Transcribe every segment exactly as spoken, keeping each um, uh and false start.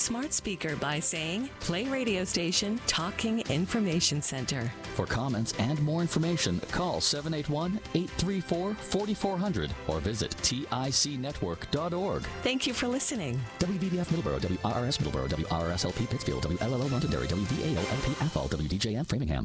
smart speaker by saying, "Play radio station Talking Information Center." For comments and more information, call seven eight one, eight three four, four four zero zero or visit tic network dot org. Thank you for listening. W V B F Middleborough, W R R S Middleborough, W R R S L P Pittsfield, W L L O Londonderry, W V A O L P Athol, W D J M Framingham.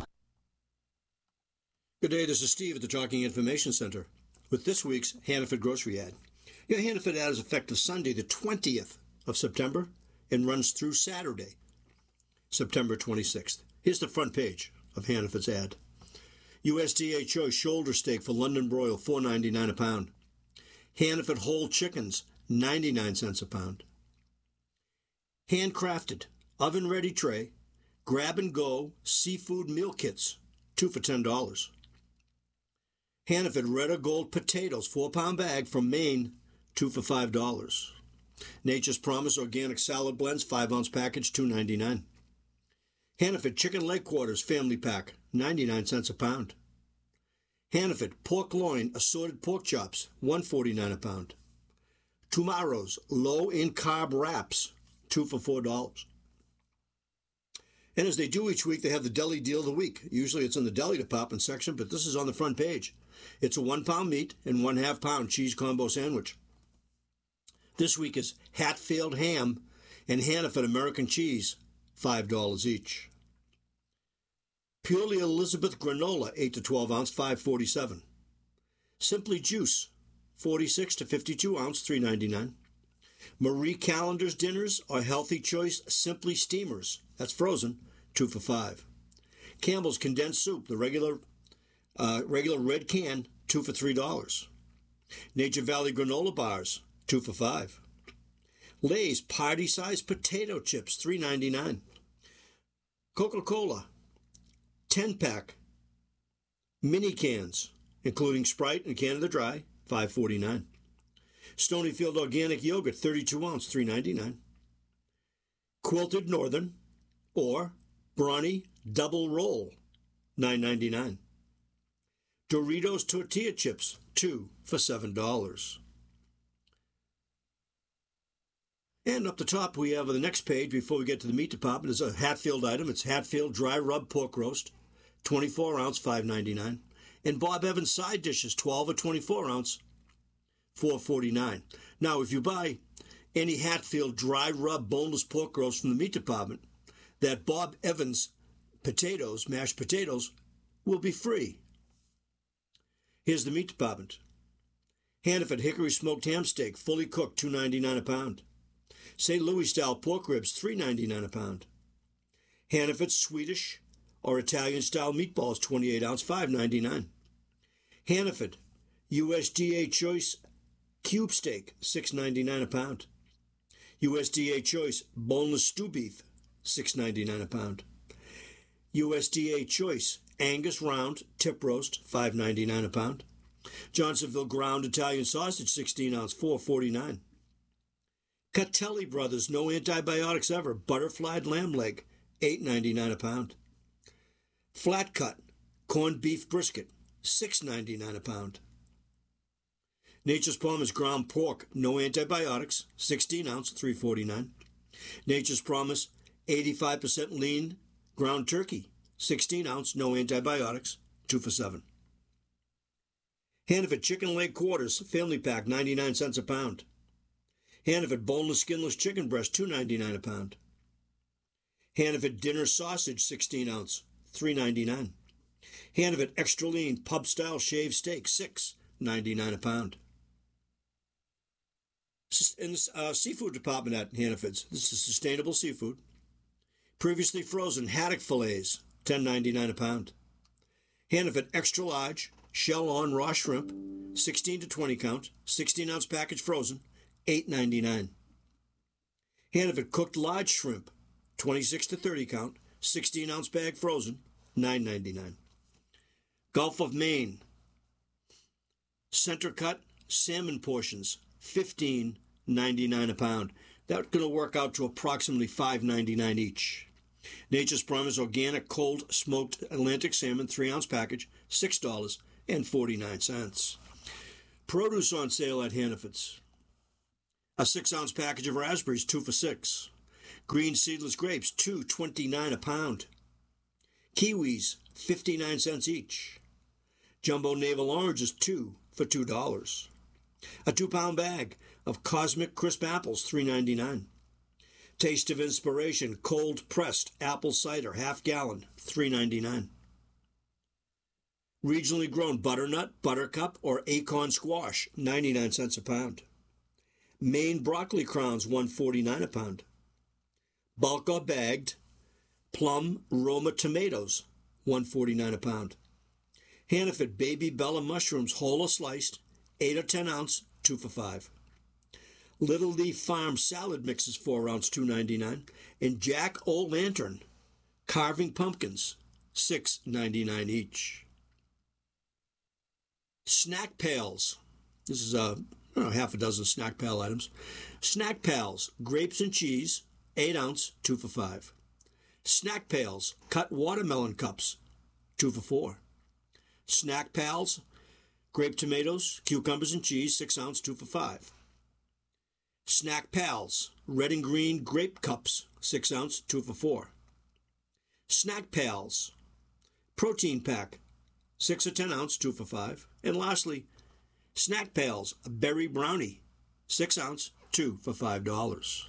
Good day, this is Steve at the Talking Information Center with this week's Hannaford Grocery Ad. Your Hannaford ad is effective Sunday, the twentieth of September, and runs through Saturday, September twenty-sixth. Here's the front page of Hannaford's ad. U S D A choice shoulder steak for London broil, four ninety-nine a pound. Hannaford whole chickens, ninety-nine cents a pound. Handcrafted, oven-ready tray, grab-and-go seafood meal kits, two for ten dollars. Hannaford red or gold potatoes, four-pound bag from Maine, two for five dollars. Nature's Promise organic salad blends, five-ounce package, two ninety-nine. Hannaford chicken leg quarters family pack, ninety-nine cents a pound. Hannaford pork loin assorted pork chops, one forty-nine a pound. Tomorrow's low in carb wraps, two for four dollars. And as they do each week, they have the deli deal of the week. Usually it's in the deli department section, but this is on the front page. It's a one-pound meat and one-half-pound cheese combo sandwich. This week is Hatfield ham and Hannaford American cheese, five dollars each. Purely Elizabeth granola, eight to twelve ounce, five forty-seven. Simply Juice, forty-six to fifty-two ounce, three ninety-nine. Marie Callender's dinners or Healthy Choice Simply Steamers, that's frozen, two for five. Campbell's condensed soup, the regular uh, regular red can, two for three dollars. Nature Valley granola bars, two for five. Lay's party-sized potato chips, three ninety-nine. Coca-Cola, ten-pack, mini cans, including Sprite and Canada Dry, five forty-nine. Stonyfield organic yogurt, thirty-two ounce, three ninety-nine. Quilted Northern or Brawny double roll, nine ninety-nine. Doritos tortilla chips, two for seven dollars. And up the top, we have the next page before we get to the meat department is a Hatfield item. It's Hatfield dry rub pork roast, twenty-four ounce, five ninety-nine. And Bob Evans side dishes, twelve or twenty-four ounce, four forty-nine. Now, if you buy any Hatfield dry rub boneless pork roast from the meat department, that Bob Evans potatoes, mashed potatoes, will be free. Here's the meat department. Hannaford hickory smoked ham steak, fully cooked, two ninety-nine a pound. Saint Louis style pork ribs, three ninety-nine a pound. Hannaford Swedish or Italian style meatballs, twenty-eight ounce, five ninety-nine. Hannaford U S D A choice cube steak, six ninety-nine a pound. U S D A choice boneless stew beef, six ninety-nine a pound. U S D A choice Angus round tip roast, five ninety-nine a pound. Johnsonville ground Italian sausage, sixteen ounce, four forty-nine. Catelli Brothers, no antibiotics ever, butterflied lamb leg, eight ninety-nine a pound. Flat cut corned beef brisket, six ninety-nine a pound. Nature's Promise ground pork, no antibiotics, sixteen ounce, three forty-nine. Nature's Promise eighty-five percent lean ground turkey, sixteen ounce, no antibiotics, two for seven. Hannaford chicken leg quarters, family pack, ninety-nine cents a pound. Hannaford boneless skinless chicken breast, two ninety-nine a pound. Hannaford dinner sausage, sixteen ounce, three ninety-nine. Hannaford extra lean pub style shaved steak, six ninety-nine a pound. In the uh, seafood department at Hannaford's, this is sustainable seafood. Previously frozen haddock fillets, ten ninety-nine a pound. Hannaford extra large shell on raw shrimp, sixteen to twenty count, sixteen ounce package frozen, eight ninety-nine. Hannaford cooked large shrimp, twenty-six to thirty count, sixteen ounce bag frozen, nine ninety-nine. Gulf of Maine center cut salmon portions, fifteen ninety-nine a pound. That's going to work out to approximately five ninety-nine each. Nature's Promise organic cold smoked Atlantic salmon, three ounce package, six dollars and forty-nine cents. Produce on sale at Hannaford's. A six ounce package of raspberries, two for six. Green seedless grapes, two twenty-nine a pound. Kiwis, fifty-nine cents each. Jumbo navel oranges, two for two dollars. A two-pound bag of Cosmic Crisp apples, three ninety-nine. Taste of Inspiration cold-pressed apple cider, half gallon, three ninety-nine. Regionally grown butternut, buttercup, or acorn squash, ninety-nine cents a pound. Maine broccoli crowns, one forty-nine a pound. Bulk or bagged plum Roma tomatoes, one forty-nine a pound. Hannaford baby Bella mushrooms, whole or sliced, eight or ten ounce, two for five. Little Leaf Farm salad mixes, four ounce, two ninety-nine. And Jack O'Lantern carving pumpkins, six ninety-nine each. Snack Pals. This is uh, I don't know, half a dozen Snack Pal items. Snack Pals, grapes and cheese, eight ounce, two for five. Snack Pals, cut watermelon cups, two for four. Snack Pals, grape tomatoes, cucumbers and cheese, six ounce, two for five. Snack Pals, red and green grape cups, six ounce, two for four. Snack Pals, protein pack, six or ten ounce, two for five. And lastly, Snack Pals, a berry brownie, six ounce, two for five dollars.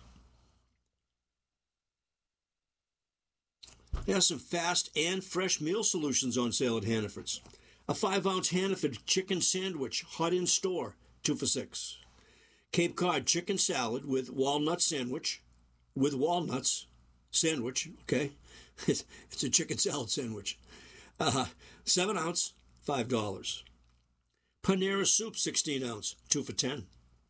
There's some fast and fresh meal solutions on sale at Hannaford's. A five ounce Hannaford chicken sandwich, hot in store, two for six. Cape Cod chicken salad with walnut sandwich, with walnuts sandwich, okay? It's, it's a chicken salad sandwich. Uh, seven ounce, five dollars. Panera soup, sixteen ounce, two for ten.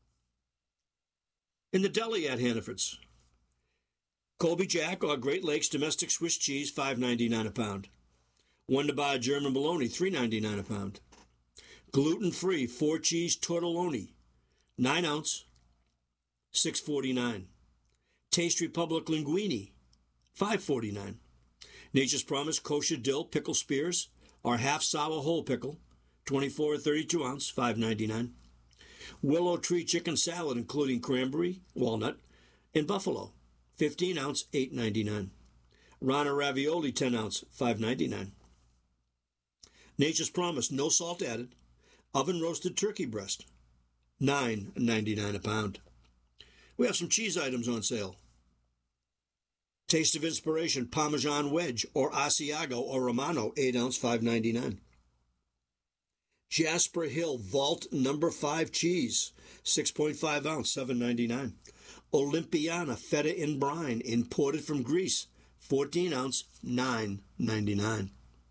In the deli at Hannaford's, Colby Jack or Great Lakes domestic Swiss cheese, five ninety-nine a pound. Wonder Bar German bologna, three ninety-nine a pound. Gluten-free four cheese tortelloni, nine ounce, six forty-nine. Taste Republic linguine, five forty-nine. Nature's Promise kosher dill pickle spears or half sour whole pickle, twenty-four or thirty-two ounce, five ninety-nine. Willow Tree chicken salad including cranberry, walnut, and buffalo, fifteen ounce, eight ninety-nine. Rana ravioli, ten ounce, five ninety-nine. Nature's Promise, no salt added, oven roasted turkey breast, nine ninety-nine a pound. We have some cheese items on sale. Taste of Inspiration Parmesan wedge or Asiago or Romano, eight ounce, five ninety-nine. Jasper Hill Vault number five cheese, six point five ounce, seven ninety-nine. Olympiana feta in brine imported from Greece, fourteen ounce, nine ninety-nine.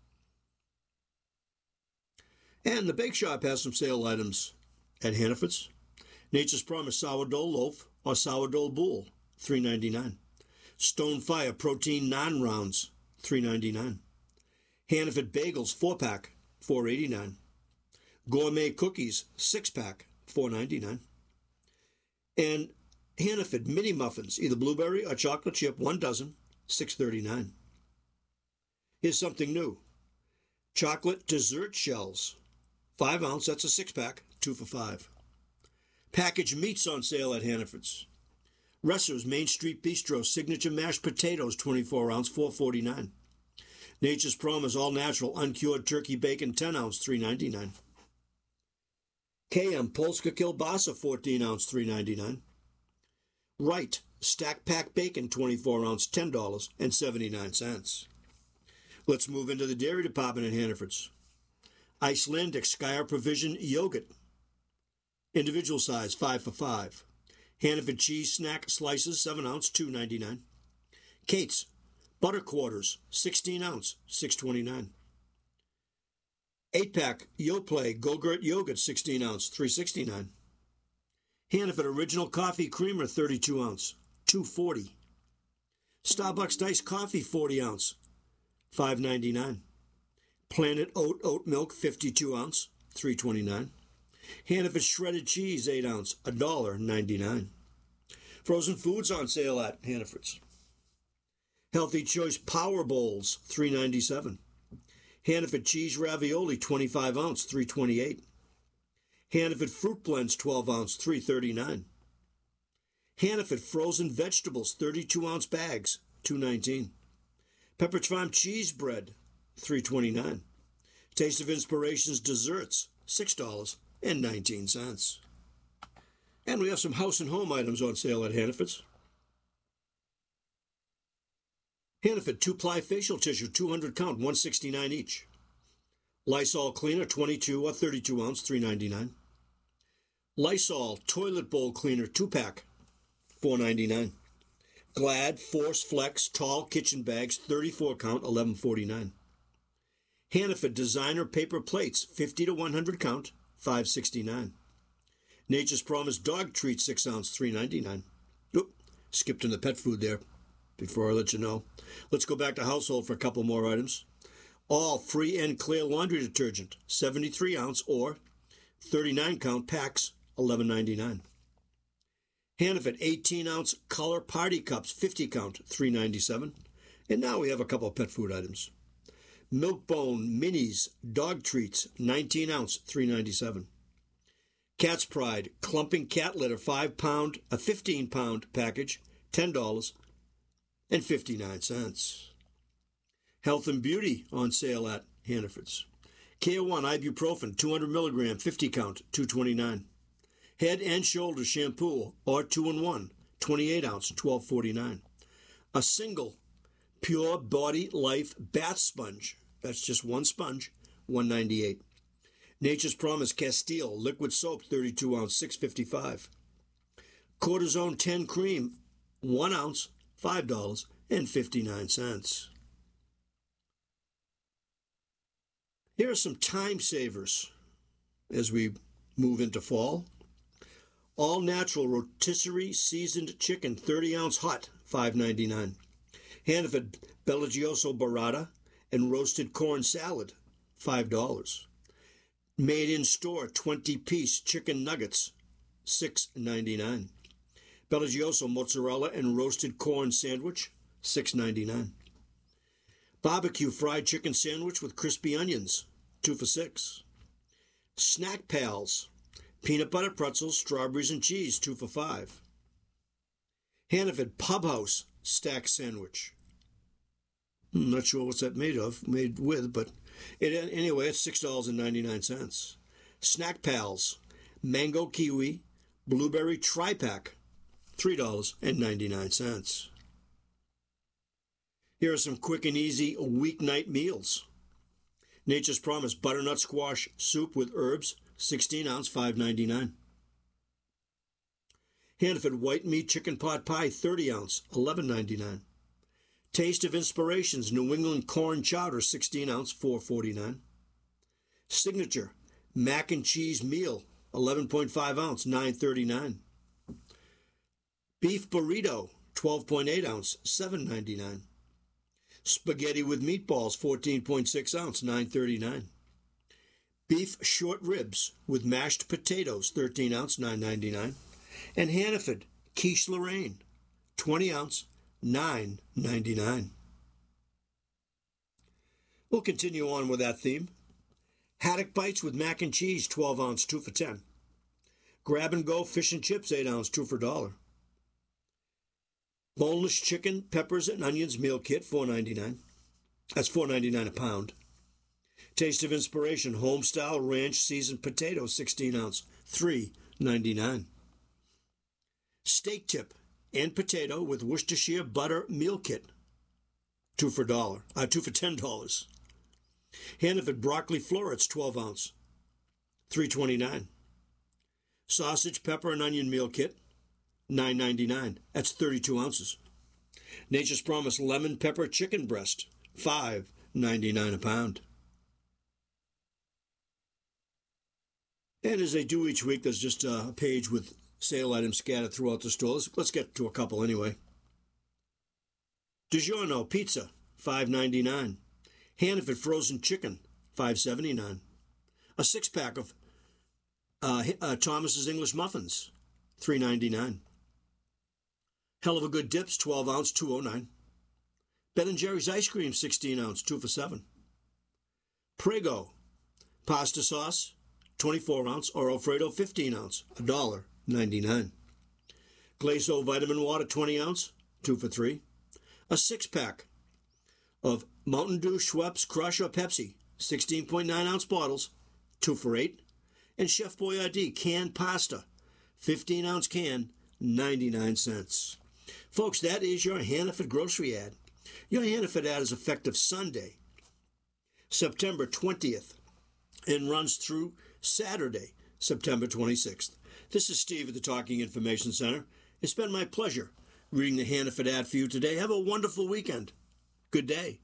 And the Bake Shop has some sale items at Hannaford's. Nature's Promise sourdough loaf or sourdough boule, three ninety-nine. Stone Fire protein naan rounds, three ninety-nine. Hannaford bagels four pack, four eighty-nine. Gourmet cookies six pack, four ninety-nine. And Hannaford mini muffins, either blueberry or chocolate chip, one dozen, six thirty-nine. Here's something new. Chocolate dessert shells, five ounce, that's a six pack, two for five. Packaged meats on sale at Hannaford's. Resser's Main Street Bistro signature mashed potatoes, twenty-four ounce, four forty-nine. Nature's Promise all natural uncured turkey bacon, ten ounce, three ninety-nine. K M Polska kielbasa, fourteen ounce, three ninety-nine. Wright stack pack bacon, twenty-four ounce, ten dollars and seventy-nine cents. Let's move into the dairy department at Hannaford's. Icelandic Skyr Provision yogurt, individual size, five for five. Hannaford cheese snack slices, seven ounce, two ninety-nine. Kate's butter quarters, sixteen ounce, six twenty-nine. eight pack Yoplait Go-Gurt yogurt, sixteen ounce, three sixty-nine. Hannaford original coffee creamer, thirty-two ounce, two forty. Starbucks diced coffee, forty ounce, five ninety-nine. Planet Oat oat milk, fifty-two ounce, three twenty-nine. Hannaford shredded cheese, eight ounce, one dollar and ninety-nine cents. Frozen foods on sale at Hannaford's. Healthy Choice Power Bowls, three ninety-seven. Hannaford cheese ravioli, twenty-five ounce, three twenty-eight. Hannaford fruit blends, twelve ounce, three thirty-nine. Hannaford frozen vegetables, thirty-two ounce bags, two nineteen. Pepperidge Farm cheese bread, three twenty-nine. Taste of Inspirations desserts, six dollars and nineteen cents. And we have some house and home items on sale at Hannaford's. Hannaford two-ply facial tissue, two hundred count, one sixty-nine each. Lysol cleaner, twenty-two or thirty-two ounce, three ninety-nine. Lysol toilet bowl cleaner, two pack, four ninety-nine. Glad Force Flex tall kitchen bags, thirty-four count, eleven forty-nine. Hannaford designer paper plates, fifty to one hundred count, five sixty-nine. Nature's Promise dog treat, six ounce, three ninety-nine. Oop, skipped in the pet food there before I let you know. Let's go back to household for a couple more items. All free and clear laundry detergent, seventy-three ounce or thirty-nine count packs, eleven ninety-nine. Hannaford eighteen ounce color party cups, fifty count, three ninety-seven. And now we have a couple of pet food items. Milk-Bone minis dog treats, nineteen ounce, three ninety-seven. Cat's Pride clumping cat litter, five pound, a fifteen pound package, ten dollars and fifty-nine cents. Health and Beauty on sale at Hannaford's. K O one ibuprofen, two hundred milligram, fifty count, two twenty-nine. Head and shoulder shampoo or two in one, twenty-eight ounce, twelve forty-nine. A single Pure Body Life bath sponge, that's just one sponge, one ninety-eight. Nature's Promise Castile liquid soap, thirty-two ounce, six fifty-five. Cortisone ten cream, one ounce, five dollars and fifty-nine cents. Here are some time savers as we move into fall. All natural rotisserie seasoned chicken, thirty ounce hot, five ninety-nine. Hannaford Bellagioso burrata and roasted corn salad, five dollars. Made in store twenty piece chicken nuggets, six ninety-nine. Bellagioso mozzarella and roasted corn sandwich, six ninety-nine. Barbecue fried chicken sandwich with crispy onions, two for six. Snack Pals peanut butter pretzels, strawberries and cheese, two for five. Hannaford Pub House stack sandwich. I'm not sure what's that made of, made with, but it, anyway, it's six dollars and ninety-nine cents. Snack Pals mango kiwi blueberry tri-pack, three dollars and ninety-nine cents. Here are some quick and easy weeknight meals. Nature's Promise butternut squash soup with herbs, sixteen ounce, five ninety-nine. Hannaford white meat chicken pot pie, thirty ounce, eleven ninety-nine. Taste of Inspirations New England corn chowder, sixteen ounce, four forty-nine. Signature mac and cheese meal, eleven point five ounce, nine thirty-nine. Beef burrito, twelve point eight ounce, seven ninety-nine. Spaghetti with meatballs, fourteen point six ounce, nine thirty-nine. Beef short ribs with mashed potatoes, thirteen ounce, nine ninety-nine. And Hannaford quiche Lorraine, twenty ounce, nine ninety-nine. We'll continue on with that theme. Haddock bites with mac and cheese, twelve ounce, two for ten. Grab and go fish and chips, eight ounce, two for a dollar. Boneless chicken, peppers and onions meal kit, four ninety-nine. That's four ninety-nine a pound. Taste of Inspiration home style ranch seasoned potatoes, sixteen ounce, three ninety-nine. Steak tip and potato with Worcestershire butter meal kit, two for a dollar, uh, two for ten dollars. Hannaford broccoli florets, twelve ounce, three twenty-nine. Sausage, pepper and onion meal kit, nine ninety-nine. That's thirty-two ounces. Nature's Promise lemon pepper chicken breast, five ninety-nine a pound. And as they do each week, there's just a page with sale items scattered throughout the store. Let's, let's get to a couple anyway. DiGiorno pizza, five ninety-nine. Hannaford frozen chicken, five seventy-nine. A six-pack of uh, uh, Thomas's English muffins, three ninety-nine. Hell of a Good dips, twelve ounce, two oh nine. Ben and Jerry's ice cream, sixteen ounce, two for seven. Prego pasta sauce, twenty-four ounce, or Alfredo, fifteen ounce, one dollar ninety-nine. Glazo Vitamin Water twenty ounce, two for three. A six-pack of Mountain Dew, Schweppes, Crush, or Pepsi, sixteen point nine ounce bottles, two for eight. And Chef Boyardee canned pasta, fifteen ounce can, ninety-nine cents. Folks, that is your Hannaford grocery ad. Your Hannaford ad is effective Sunday, September twentieth, and runs through Saturday, September twenty-sixth. This is Steve at the Talking Information Center. It's been my pleasure reading the Hannaford ad for you today. Have a wonderful weekend. Good day.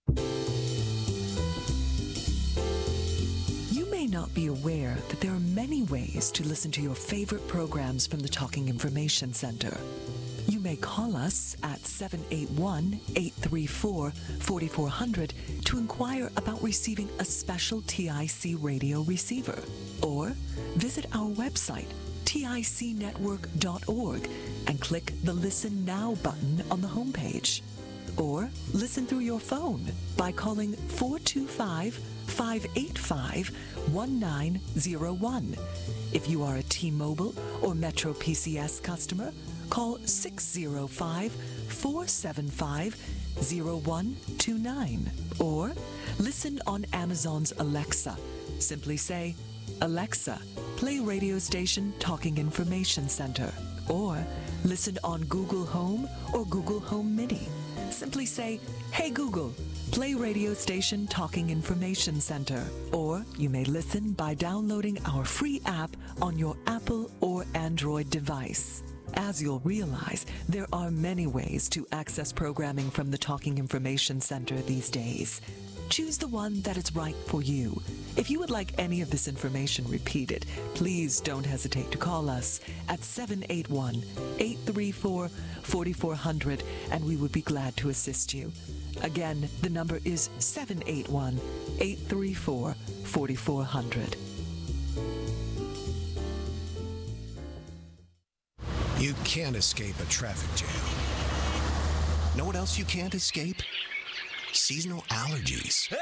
You may not be aware that there are many ways to listen to your favorite programs from the Talking Information Center. You may call us at seven eight one, eight three four, four four zero zero to inquire about receiving a special T I C radio receiver. Or visit our website, tic network dot org, and click the Listen Now button on the homepage. Or listen through your phone by calling four two five, five eight five, one nine zero one. If you are a T-Mobile or Metro P C S customer, call six zero five, four seven five, zero one two nine. Or listen on Amazon's Alexa. Simply say, Alexa, play radio station Talking Information Center. Or listen on Google Home or Google Home Mini. Simply say, Hey Google, play radio station Talking Information Center. Or you may listen by downloading our free app on your Apple or Android device. As you'll realize, there are many ways to access programming from the Talking Information Center these days. Choose the one that is right for you. If you would like any of this information repeated, please don't hesitate to call us at seven eight one, eight three four, four four zero zero, and we would be glad to assist you. Again, the number is seven eight one, eight three four, four four zero zero. You can't escape a traffic jam. Know what else you can't escape? Seasonal allergies.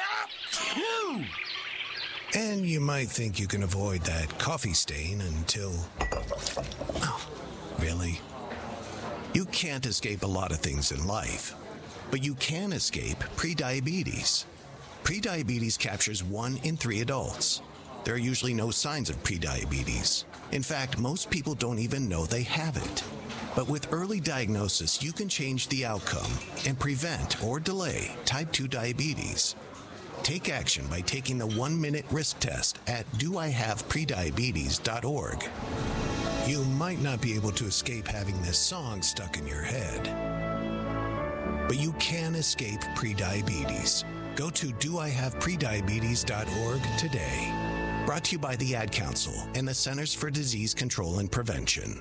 And you might think you can avoid that coffee stain until... Oh, really? You can't escape a lot of things in life, but you can escape prediabetes. Prediabetes captures one in three adults. There are usually no signs of prediabetes. In fact, most people don't even know they have it. But with early diagnosis, you can change the outcome and prevent or delay type two diabetes. Take action by taking the one-minute risk test at do I have prediabetes dot org. You might not be able to escape having this song stuck in your head, but you can escape prediabetes. Go to do I have prediabetes dot org today. Brought to you by the Ad Council and the Centers for Disease Control and Prevention.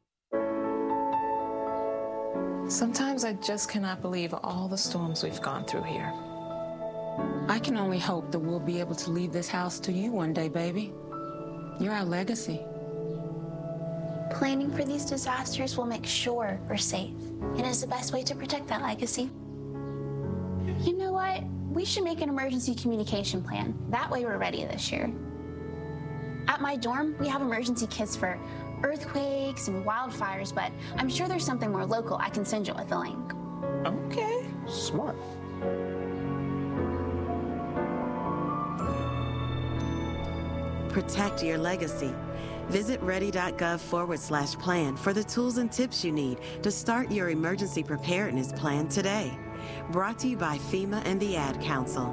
Sometimes I just cannot believe all the storms we've gone through here. I can only hope that we'll be able to leave this house to you one day, baby. You're our legacy. Planning for these disasters will make sure we're safe, and is the best way to protect that legacy. You know what? We should make an emergency communication plan. That way we're ready this year. At my dorm, we have emergency kits for earthquakes and wildfires, but I'm sure there's something more local I can send you with a link. Okay. Smart. Protect your legacy. Visit ready.gov forward slash plan for the tools and tips you need to start your emergency preparedness plan today. Brought to you by FEMA and the Ad Council.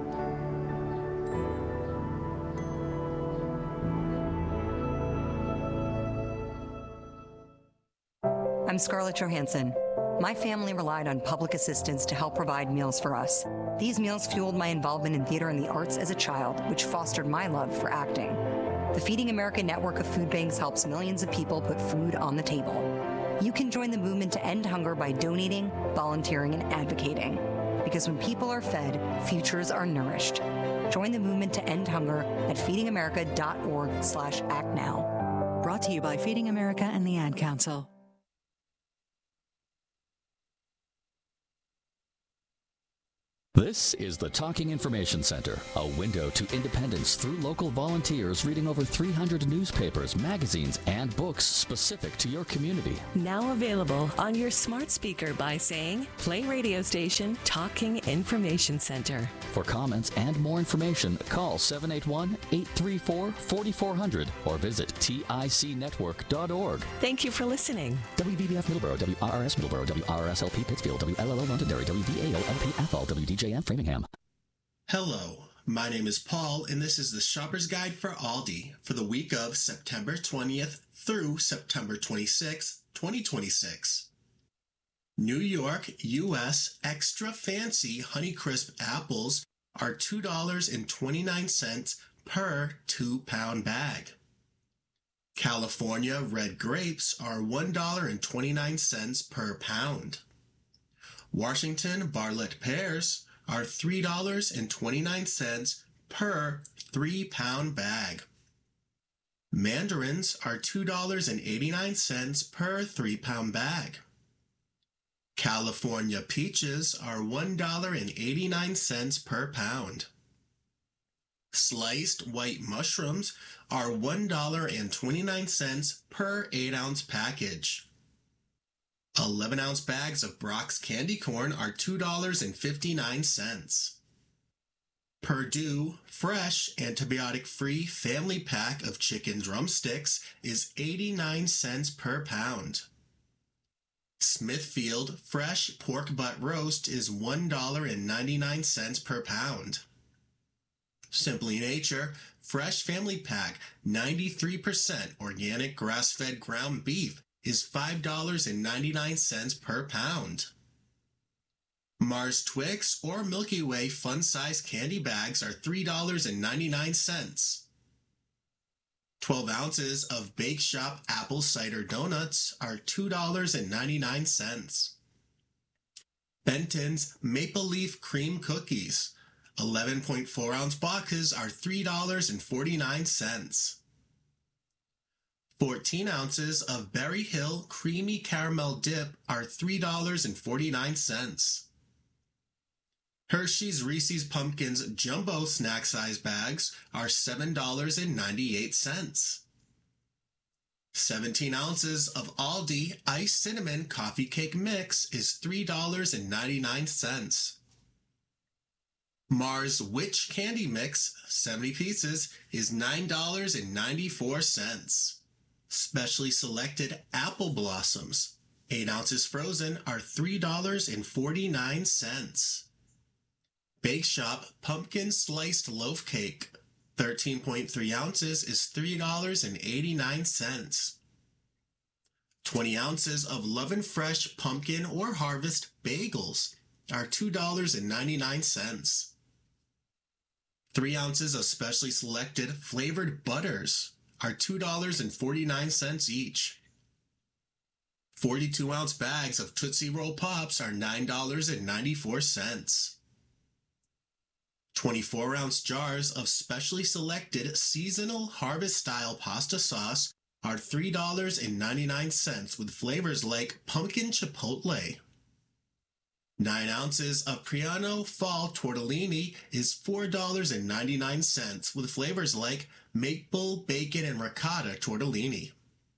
I'm Scarlett Johansson. My family relied on public assistance to help provide meals for us. These meals fueled my involvement in theater and the arts as a child, which fostered my love for acting. The Feeding America network of food banks helps millions of people put food on the table. You can join the movement to end hunger by donating, volunteering, and advocating. Because when people are fed, futures are nourished. Join the movement to end hunger at feeding america dot org slash act now. Brought to you by Feeding America and the Ad Council. This is the Talking Information Center, a window to independence through local volunteers reading over three hundred newspapers, magazines, and books specific to your community. Now available on your smart speaker by saying, play radio station Talking Information Center. For comments and more information, call seven eight one, eight three four, four four zero zero or visit tic network dot org. Thank you for listening. W V B F Middleborough, W R R S Middleborough, W R R S L P Pittsfield, W L L O Londonderry, W V A O L P Athol, W D J M Framingham. Hello, my name is Paul, and this is the Shopper's Guide for Aldi for the week of September twentieth through September twenty-sixth, twenty twenty-six. New York, U S extra fancy Honeycrisp apples are two dollars and twenty-nine cents per two-pound bag. California red grapes are one dollar and twenty-nine cents per pound. Washington Bartlett pears are three dollars and twenty-nine cents per three-pound bag. Mandarins are two dollars and eighty-nine cents per three-pound bag. California peaches are one dollar and eighty-nine cents per pound. Sliced white mushrooms are one dollar and twenty-nine cents per eight-ounce package. eleven-ounce bags of Brock's candy corn are two dollars and fifty-nine cents. Perdue fresh antibiotic-free family pack of chicken drumsticks is eighty-nine cents per pound. Smithfield fresh pork butt roast is one dollar and ninety-nine cents per pound. Simply Nature fresh family pack ninety-three percent organic grass-fed ground beef is five dollars and ninety-nine cents per pound. Mars Twix or Milky Way fun-size candy bags are three dollars and ninety-nine cents. twelve ounces of Bake Shop apple cider donuts are two dollars and ninety-nine cents. Benton's Maple Leaf Cream Cookies, eleven point four ounce boxes are three dollars and forty-nine cents. fourteen ounces of Berry Hill Creamy Caramel Dip are three dollars and forty-nine cents. Hershey's Reese's Pumpkins Jumbo Snack Size Bags are seven dollars and ninety-eight cents. seventeen ounces of Aldi Iced Cinnamon Coffee Cake Mix is three dollars and ninety-nine cents. Mars Witch Candy Mix, seventy pieces, is nine dollars and ninety-four cents. Specially selected Apple Blossoms, eight ounces frozen, are three dollars and forty-nine cents. Bake Shop Pumpkin Sliced Loaf Cake, thirteen point three ounces, is three dollars and eighty-nine cents. twenty ounces of Love and Fresh Pumpkin or Harvest Bagels are two dollars and ninety-nine cents. three ounces of specially selected flavored butters are two dollars and forty-nine cents each. forty-two ounce bags of Tootsie Roll Pops are nine dollars and ninety-four cents. twenty-four ounce jars of specially selected seasonal harvest-style pasta sauce are three dollars and ninety-nine cents with flavors like pumpkin chipotle. nine ounces of Priano Fall Tortellini is four dollars and ninety-nine cents with flavors like maple, bacon, and ricotta tortellini.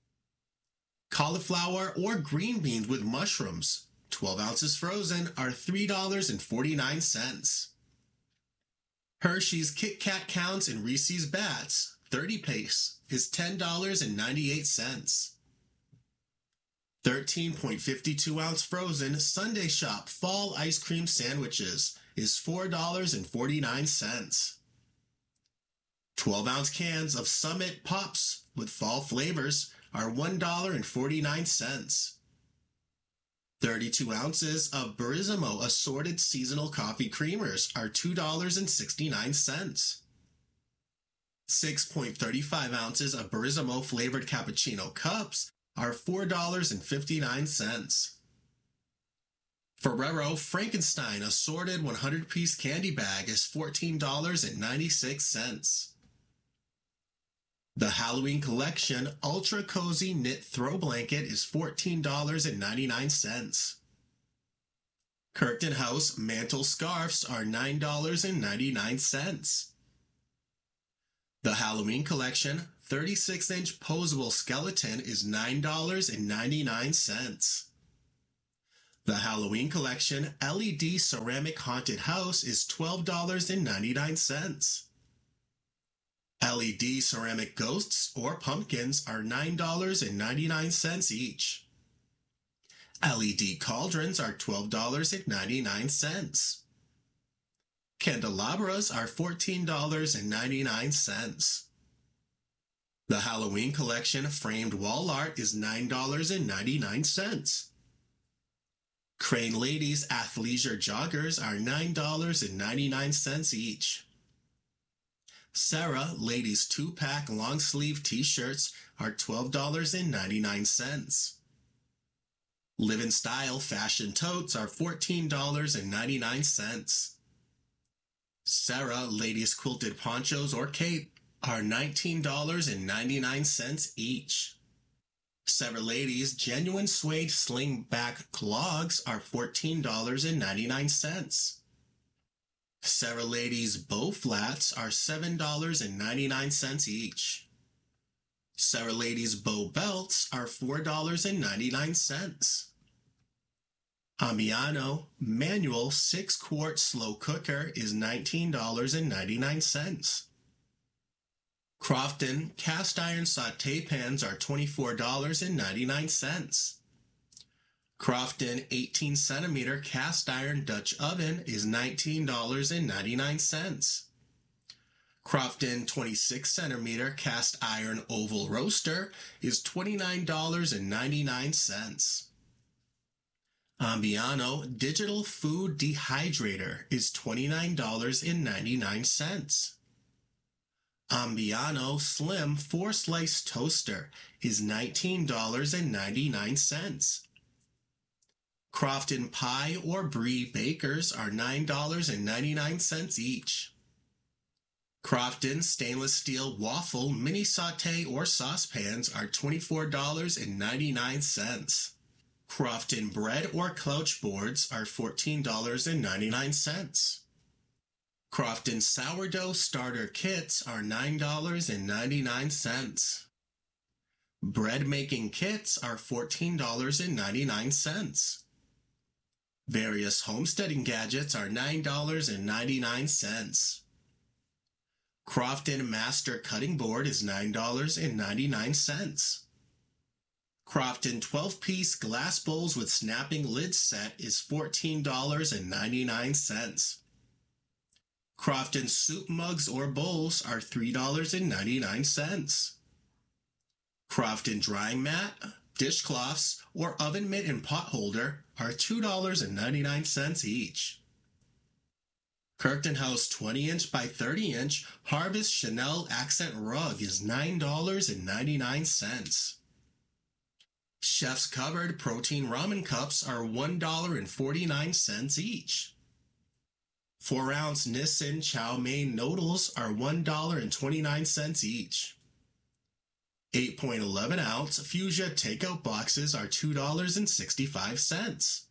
Cauliflower or green beans with mushrooms, twelve ounces frozen, are three dollars and forty-nine cents. Hershey's Kit Kat Counts and Reese's Bats, thirty pace, is ten dollars and ninety-eight cents. thirteen point five two ounce frozen Sunday Shop Fall Ice Cream Sandwiches is four dollars and forty-nine cents. twelve ounce cans of Summit Pops with fall flavors are one dollar and forty-nine cents. thirty-two ounces of Burisimo Assorted Seasonal Coffee Creamers are two dollars and sixty-nine cents. six point three five ounces of Burisimo Flavored Cappuccino Cups are four dollars and fifty-nine cents. Ferrero Frankenstein Assorted one hundred piece Candy Bag is fourteen dollars and ninety-six cents. The Halloween Collection Ultra Cozy Knit Throw Blanket is fourteen dollars and ninety-nine cents. Curtain House mantle scarves are nine dollars and ninety-nine cents. The Halloween collection thirty-six inch posable skeleton is nine dollars and ninety-nine cents. The Halloween collection L E D ceramic haunted house is twelve dollars and ninety-nine cents. L E D ceramic ghosts or pumpkins are nine dollars and ninety-nine cents each. L E D cauldrons are twelve dollars and ninety-nine cents. Candelabras are fourteen dollars and ninety-nine cents. The Halloween collection framed wall art is nine dollars and ninety-nine cents. Crane Ladies athleisure joggers are nine dollars and ninety-nine cents each. Sarah Ladies two-pack long-sleeve t-shirts are twelve dollars and ninety-nine cents. Live in Style fashion totes are fourteen dollars and ninety-nine cents. Sarah Ladies quilted ponchos or cape are nineteen dollars and ninety-nine cents each. Sarah Ladies genuine suede slingback clogs are fourteen dollars and ninety-nine cents. Sarah Ladies bow flats are seven dollars and ninety-nine cents each. Sarah Ladies bow belts are four dollars and ninety-nine cents. Ammiano manual six quart slow cooker is nineteen dollars and ninety-nine cents. Crofton cast iron sauté pans are twenty-four dollars and ninety-nine cents. Crofton eighteen centimeter cast iron Dutch oven is nineteen dollars and ninety-nine cents. Crofton twenty-six centimeter cast iron oval roaster is twenty-nine dollars and ninety-nine cents. Ambiano digital food dehydrator is twenty-nine dollars and ninety-nine cents. Ambiano slim four slice toaster is nineteen dollars and ninety-nine cents. Crofton pie or brie bakers are nine dollars and ninety-nine cents each. Crofton stainless steel waffle mini sauté or saucepans are twenty-four dollars and ninety-nine cents. Crofton bread or couch boards are fourteen dollars and ninety-nine cents. Crofton sourdough starter kits are nine dollars and ninety-nine cents. Bread making kits are fourteen dollars and ninety-nine cents. Various homesteading gadgets are nine dollars and ninety-nine cents. Crofton master cutting board is nine dollars and ninety-nine cents. Crofton twelve piece glass bowls with snapping lid set is fourteen dollars and ninety-nine cents. Crofton soup mugs or bowls are three dollars and ninety-nine cents. Crofton drying mat, dishcloths, or oven mitt and pot holder are two dollars and ninety-nine cents each. Curtain House twenty inch by thirty inch Harvest Chanel accent rug is nine dollars and ninety-nine cents. Chef's Cupboard protein ramen cups are one dollar and forty-nine cents each. four ounce Nissin chow mein noodles are one dollar and twenty-nine cents each. eight point one one ounce Fuchsia takeout boxes are two dollars and sixty-five cents.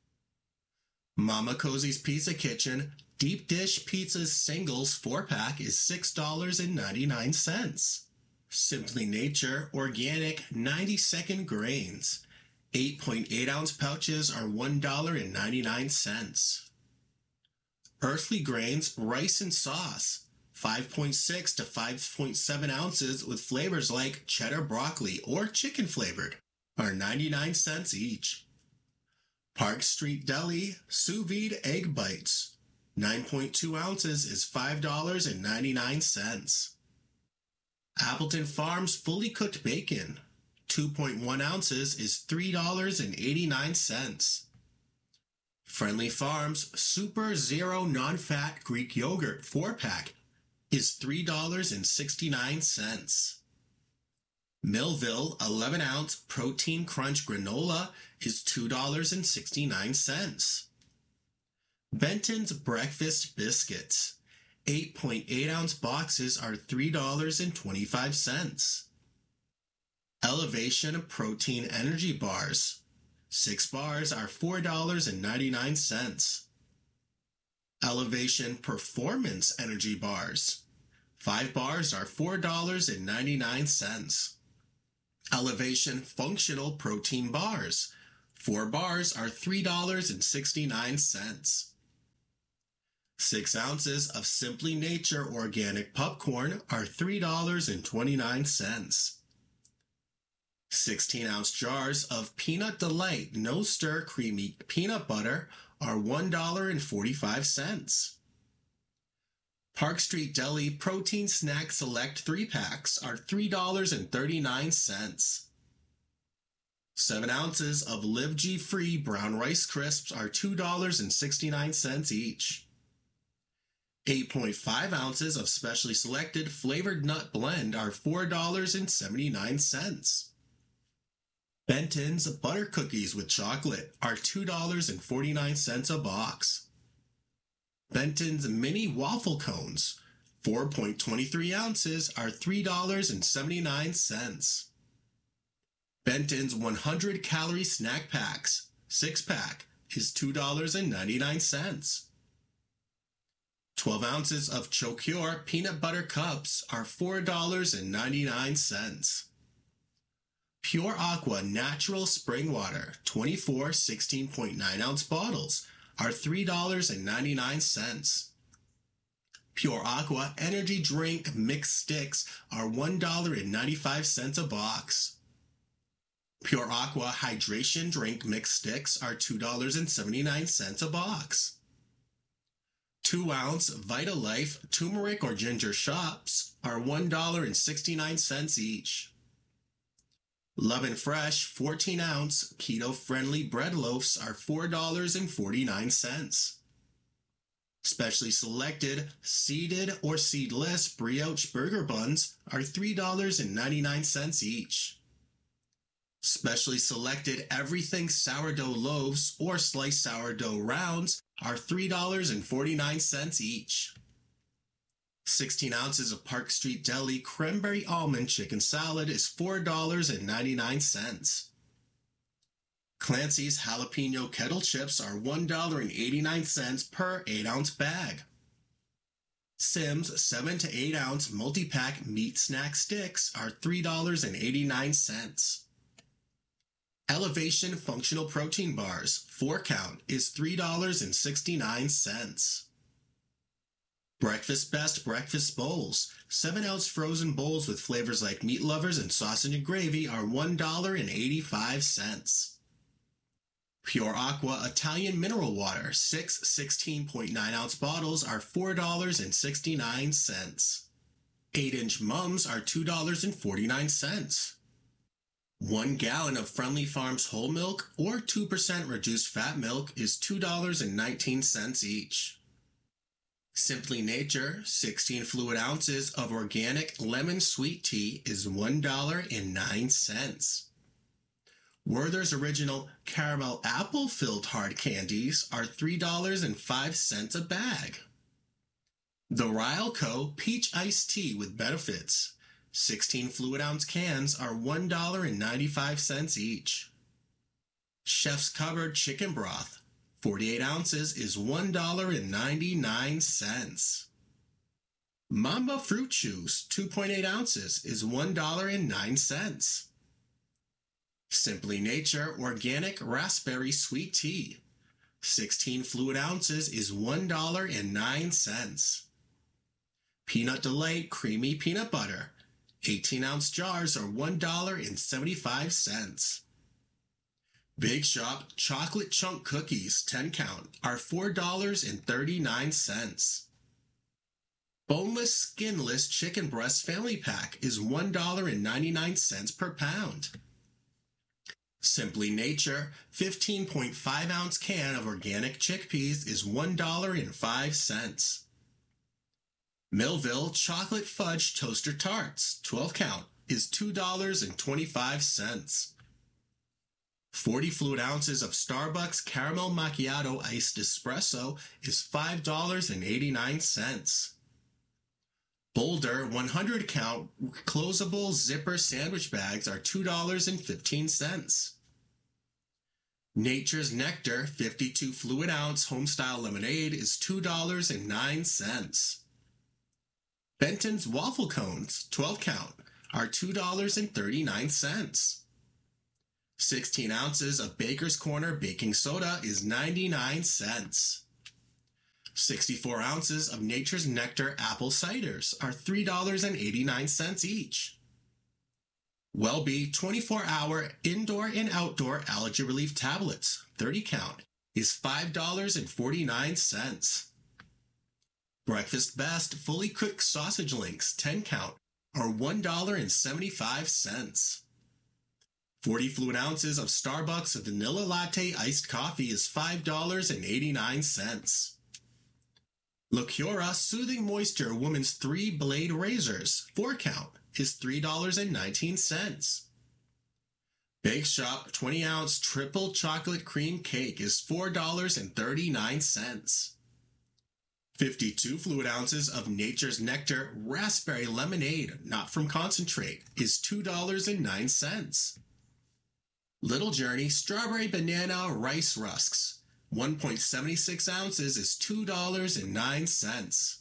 Mama Cozy's Pizza Kitchen deep dish pizzas singles four pack is six dollars and ninety-nine cents. Simply Nature organic ninety second grains eight point eight ounce pouches are one dollar and ninety-nine cents. Earthly Grains rice and sauce five point six to five point seven ounces with flavors like cheddar broccoli or chicken flavored are ninety-nine cents each. Park Street Deli sous vide egg bites nine point two ounces is five dollars and ninety-nine cents. Appleton Farms fully cooked bacon two point one ounces is three dollars and eighty-nine cents. Friendly Farms Super Zero Non-Fat Greek Yogurt four pack is three dollars and sixty-nine cents. Millville eleven ounce Protein Crunch Granola is two dollars and sixty-nine cents. Benton's Breakfast Biscuits eight point eight ounce boxes are three dollars and twenty-five cents. Elevation Protein Energy Bars Six bars are four dollars and ninety-nine cents. Elevation Performance Energy Bars. Five bars are four dollars and ninety-nine cents. Elevation Functional Protein Bars. Four bars are three dollars and sixty-nine cents. Six ounces of Simply Nature Organic Popcorn are three dollars and twenty-nine cents. sixteen ounce jars of Peanut Delight No Stir Creamy Peanut Butter are one dollar and forty-five cents. Park Street Deli Protein Snack Select three packs are three dollars and thirty-nine cents. seven ounces of Live G Free Brown Rice Crisps are two dollars and sixty-nine cents each. eight point five ounces of Specially Selected Flavored Nut Blend are four dollars and seventy-nine cents. Benton's Butter Cookies with Chocolate are two dollars and forty-nine cents a box. Benton's Mini Waffle Cones, four point two three ounces, are three dollars and seventy-nine cents. Benton's one hundred Calorie Snack Packs, six pack, is two dollars and ninety-nine cents. twelve ounces of Chocure Peanut Butter Cups are four dollars and ninety-nine cents. Pure Aqua Natural Spring Water, twenty-four sixteen point nine ounce bottles, are three dollars and ninety-nine cents. Pure Aqua Energy Drink Mixed Sticks are one dollar and ninety-five cents a box. Pure Aqua Hydration Drink Mixed Sticks are two dollars and seventy-nine cents a box. two ounce Vitalife Turmeric or Ginger Shots are one dollar and sixty-nine cents each. Love and Fresh fourteen ounce keto-friendly bread loaves are four dollars and forty-nine cents. Specially Selected seeded or seedless brioche burger buns are three dollars and ninety-nine cents each. Specially Selected Everything Sourdough Loaves or Sliced Sourdough Rounds are three dollars and forty-nine cents each. sixteen ounces of Park Street Deli Cranberry Almond Chicken Salad is four dollars and ninety-nine cents. Clancy's Jalapeno Kettle Chips are one dollar and eighty-nine cents per eight ounce bag. Simms seven to eight ounce multi-pack meat snack sticks are three dollars and eighty-nine cents. Elevation Functional Protein Bars, four count, is three dollars and sixty-nine cents. Breakfast Best Breakfast Bowls, seven ounce frozen bowls with flavors like meat lovers and sausage and gravy are one dollar and eighty-five cents. Pure Aqua Italian Mineral Water, six sixteen point nine ounce bottles are four dollars and sixty-nine cents. eight inch mums are two dollars and forty-nine cents. One gallon of Friendly Farms whole milk or two percent reduced fat milk is two dollars and nineteen cents each. Simply Nature, sixteen fluid ounces of organic lemon sweet tea is one dollar and nine cents. Werther's Original Caramel Apple Filled Hard Candies are three dollars and five cents a bag. The Ryleco Peach Iced Tea with Benefits, sixteen fluid ounce cans are one dollar and ninety-five cents each. Chef's Cupboard Chicken Broth, forty-eight ounces is one dollar and ninety-nine cents. Mamba Fruit Juice, two point eight ounces is one dollar and nine cents. Simply Nature Organic Raspberry Sweet Tea, sixteen fluid ounces is one dollar and nine cents. Peanut Delight Creamy Peanut Butter, eighteen ounce jars are one dollar and seventy-five cents. Big Shop Chocolate Chunk Cookies, ten count, are four dollars and thirty-nine cents. Boneless Skinless Chicken Breast Family Pack is one dollar and ninety-nine cents per pound. Simply Nature fifteen point five ounce can of organic chickpeas is one dollar and five cents. Millville Chocolate Fudge Toaster Tarts, twelve count, is two dollars and twenty-five cents. forty fluid ounces of Starbucks Caramel Macchiato Iced Espresso is five dollars and eighty-nine cents. Boulder one hundred count closable zipper sandwich bags are two dollars and fifteen cents. Nature's Nectar fifty-two fluid ounce homestyle lemonade is two dollars and nine cents. Benton's waffle cones, twelve count, are two dollars and thirty-nine cents. sixteen ounces of Baker's Corner baking soda is ninety-nine cents. sixty-four ounces of Nature's Nectar apple ciders are three dollars and eighty-nine cents each. Welby twenty-four hour indoor and outdoor allergy relief tablets, thirty count, is five dollars and forty-nine cents. Breakfast Best fully cooked sausage links, ten count, are one dollar and seventy-five cents. forty fluid ounces of Starbucks vanilla latte iced coffee is five dollars and eighty-nine cents. LaCura Soothing Moisture Woman's three blade razors, four count, is three dollars and nineteen cents. Bake Shop twenty ounce triple chocolate cream cake is four dollars and thirty-nine cents. fifty-two fluid ounces of Nature's Nectar raspberry lemonade, not from concentrate, is two dollars and nine cents. Little Journey strawberry banana rice rusks, one point seven six ounces, is two dollars and nine cents.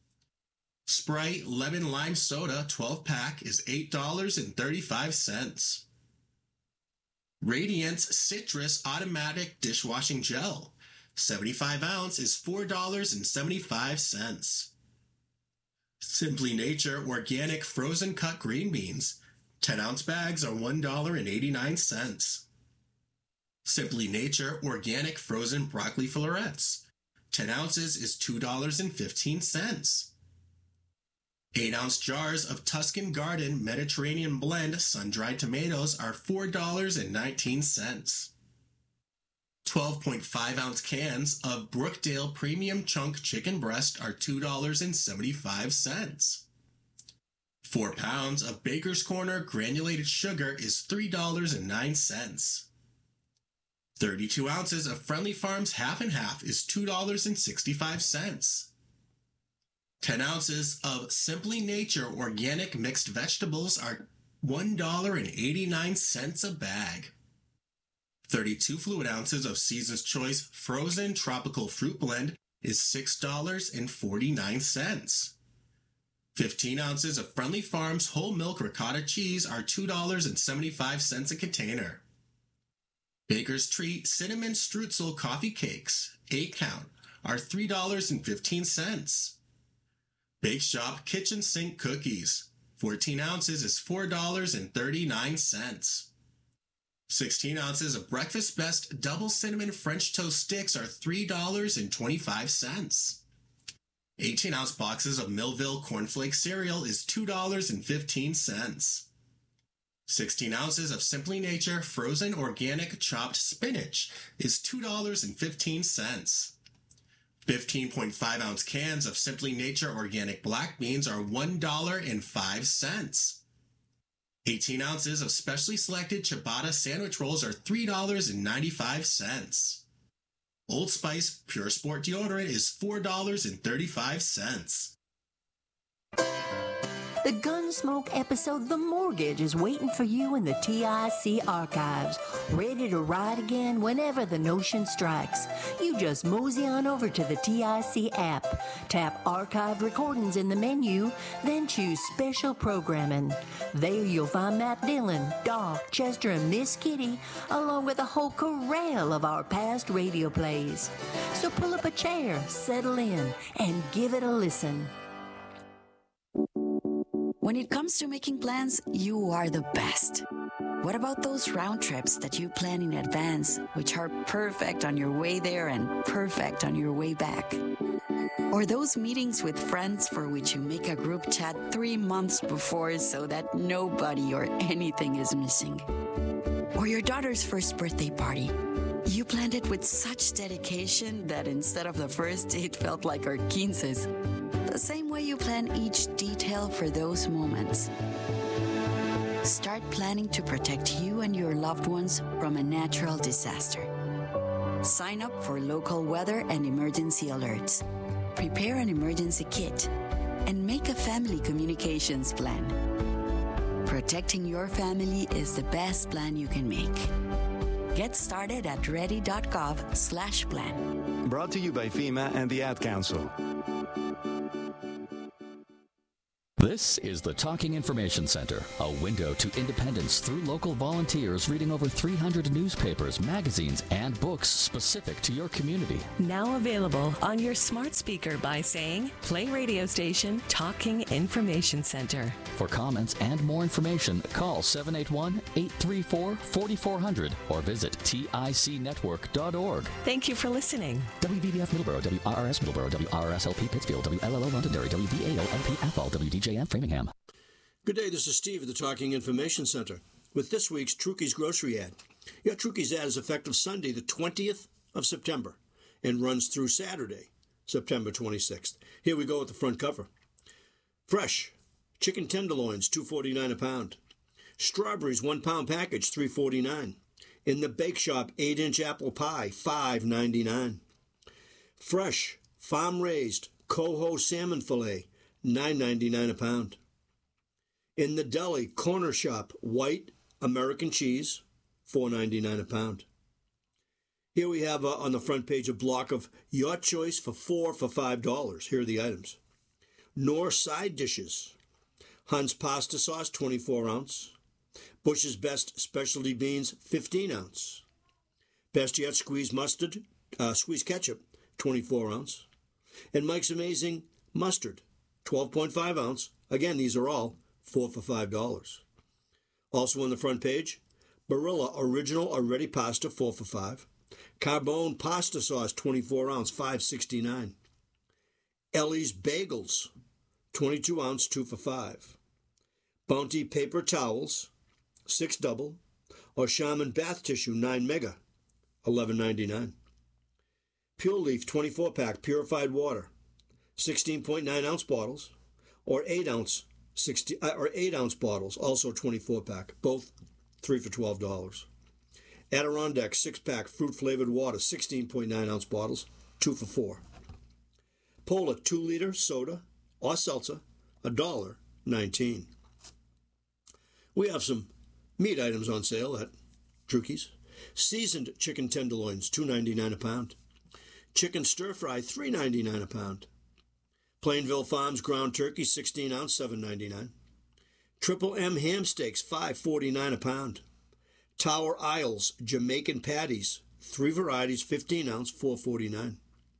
Sprite lemon lime soda twelve pack is eight dollars and thirty-five cents. Radiance citrus automatic dishwashing gel, seventy-five ounce, is four dollars and seventy-five cents. Simply Nature organic frozen cut green beans, ten ounce bags are one dollar and eighty-nine cents. Simply Nature organic frozen broccoli florets, ten ounces, is two dollars and fifteen cents. eight ounce jars of Tuscan Garden Mediterranean Blend sun-dried tomatoes are four dollars and nineteen cents. twelve point five ounce cans of Brookdale Premium Chunk Chicken Breast are two dollars and seventy-five cents. four pounds of Baker's Corner granulated sugar is three dollars and nine cents. thirty-two ounces of Friendly Farms Half and Half is two dollars and sixty-five cents. ten ounces of Simply Nature organic mixed vegetables are one dollar and eighty-nine cents a bag. thirty-two fluid ounces of Season's Choice frozen tropical fruit blend is six dollars and forty-nine cents. fifteen ounces of Friendly Farms whole milk ricotta cheese are two dollars and seventy-five cents a container. Baker's Treat cinnamon strutzel coffee cakes, eight count, are three dollars and fifteen cents. Bake Shop kitchen sink cookies, fourteen ounces, is four dollars and thirty-nine cents. sixteen ounces of Breakfast Best double cinnamon French toast sticks are three dollars and twenty-five cents. eighteen ounce boxes of Millville cornflake cereal is two dollars and fifteen cents. sixteen ounces of Simply Nature frozen organic chopped spinach is two dollars and fifteen cents. fifteen point five ounce cans of Simply Nature organic black beans are one dollar and five cents. eighteen ounces of specially selected ciabatta sandwich rolls are three dollars and ninety-five cents. Old Spice Pure Sport deodorant is four dollars and thirty-five cents. The Gunsmoke episode The Mortgage is waiting for you in the T I C archives, ready to ride again whenever the notion strikes. You just mosey on over to the T I C app, tap Archived Recordings in the menu, then choose Special Programming. There you'll find Matt Dillon, Doc, Chester, and Miss Kitty, along with a whole corral of our past radio plays. So pull up a chair, settle in, and give it a listen. When it comes to making plans, you are the best. What about those round trips that you plan in advance, which are perfect on your way there and perfect on your way back? Or those meetings with friends for which you make a group chat three months before so that nobody or anything is missing? Or your daughter's first birthday party. You planned it with such dedication that instead of the first, it felt like our quinces. The same way you plan each detail for those moments. Start planning to protect you and your loved ones from a natural disaster. Sign up for local weather and emergency alerts. Prepare an emergency kit and make a family communications plan. Protecting your family is the best plan you can make. Get started at ready.gov slash plan. Brought to you by FEMA and the Ad Council. This is the Talking Information Center, a window to independence through local volunteers reading over three hundred newspapers, magazines, and books specific to your community. Now available on your smart speaker by saying, play radio station Talking Information Center. For comments and more information, call seven eight one, eight three four, four four zero zero or visit T I C network dot org. Thank you for listening. W V B F Middleborough, W R R S Middleborough, W R R S L P Pittsfield, W L L O Londonderry, W V A O L P Athol, W D J M Framingham. Good day, this is Steve at the Talking Information Center with this week's Trukey's Grocery Ad. Your Trukey's ad is effective Sunday, the twentieth of September, and runs through Saturday, September twenty-sixth. Here we go with the front cover. Fresh chicken tenderloins, two forty-nine a pound. Strawberries, one pound package, three forty-nine. In the Bake Shop, eight inch apple pie, five ninety-nine. Fresh farm raised coho salmon fillet, nine ninety-nine a pound. In the Deli Corner Shop, white American cheese, four ninety-nine a pound. Here we have uh, on the front page a block of your choice for four for five dollars. Here are the items. Knorr side dishes. Hunt's pasta sauce, twenty-four ounce. Bush's Best specialty beans, fifteen ounce. Best Yet squeezed mustard, uh, squeezed ketchup, twenty-four ounce. And Mike's Amazing mustard, twelve point five ounce. Again, these are all four for five dollars. Also on the front page, Barilla Original or Ready Pasta, four for five. Carbone pasta sauce, twenty-four ounce, five sixty-nine. Ellie's Bagels, twenty-two ounce, two for five. Bounty paper towels, six double, or Charmin bath tissue, nine mega, eleven ninety-nine. Pure Leaf twenty-four pack purified water, sixteen point nine ounce bottles, or eight ounce sixty uh, or eight ounce bottles, also twenty-four pack, both three for twelve dollars. Adirondack six pack fruit flavored water, sixteen point nine ounce bottles, two for four. Polar two liter soda or seltzer, a dollar nineteen. We have some meat items on sale at Trukey's. Seasoned chicken tenderloins, two ninety-nine a pound. Chicken stir fry, three ninety-nine a pound. Plainville Farms ground turkey, sixteen ounce, seven ninety-nine. Triple M ham steaks, five forty-nine a pound. Tower Isles Jamaican patties, three varieties, fifteen ounce, four forty-nine.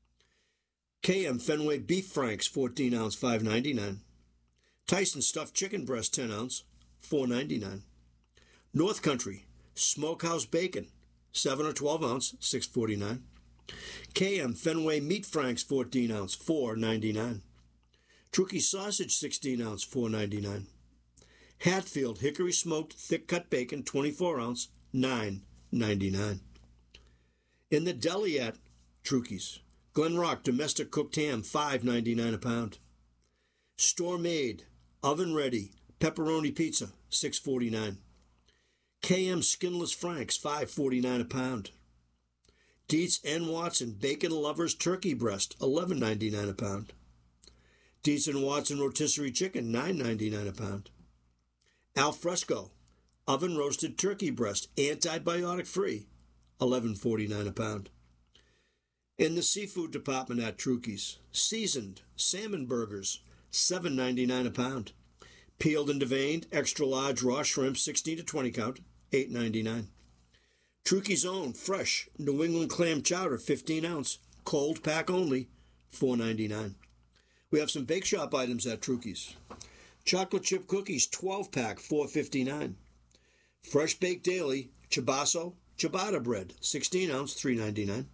K M Fenway beef franks, fourteen ounce, five ninety-nine. Tyson stuffed chicken breast, ten ounce, four ninety-nine. North Country smokehouse bacon, seven or twelve ounce, six forty-nine. K M Fenway meat franks, fourteen ounce, four ninety-nine. Trukey sausage, sixteen ounce, four ninety-nine. Hatfield hickory smoked thick cut bacon, twenty-four ounce, nine ninety-nine. In the deli at Trukey's, Glen Rock domestic cooked ham, five ninety-nine a pound. Store made oven ready pepperoni pizza, six forty-nine. K M skinless franks, five forty-nine a pound. Dietz and Watson bacon lovers turkey breast, eleven ninety-nine a pound. Dietz and Watson rotisserie chicken, nine ninety-nine a pound. Al Fresco oven roasted turkey breast, antibiotic free, eleven forty-nine a pound. In the seafood department at Trukey's, seasoned salmon burgers, seven ninety-nine a pound. Peeled and deveined extra large raw shrimp, sixteen to twenty count, eight ninety-nine. Trukey's own fresh New England clam chowder, fifteen ounce, cold pack only, four ninety-nine. We have some bake shop items at Trukey's. Chocolate chip cookies, twelve pack, four fifty-nine. Fresh baked daily Ciabasso ciabatta bread, sixteen ounce, three ninety-nine.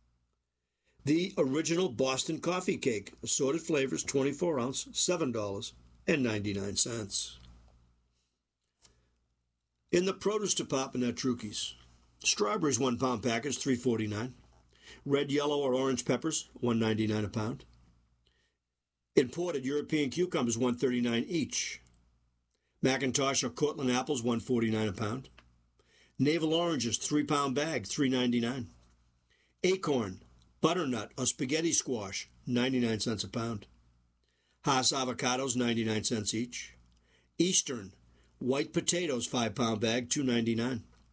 The original Boston coffee cake, assorted flavors, twenty-four ounce, seven dollars and ninety-nine cents. In the produce department at Trukey's, strawberries, one pound package, three forty-nine. Red, yellow, or orange peppers, one ninety-nine a pound. Imported European cucumbers, one thirty-nine each. Macintosh or Cortland apples, one forty-nine a pound. Navel oranges, three pound bag, three ninety-nine. Acorn, butternut, or spaghetti squash, ninety-nine cents a pound. Hass avocados, ninety-nine cents each. Eastern, white potatoes, five pound bag, two ninety-nine.